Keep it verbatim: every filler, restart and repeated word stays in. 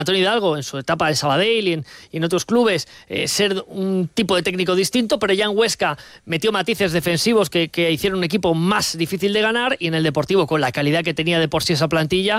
Antonio Hidalgo, en su etapa de Sabadell y en, y en otros clubes, eh, ser un tipo de técnico distinto, pero ya en Huesca metió matices defensivos que, que hicieron un equipo más difícil de ganar, y en el Deportivo, con la calidad que tenía de por sí esa plantilla,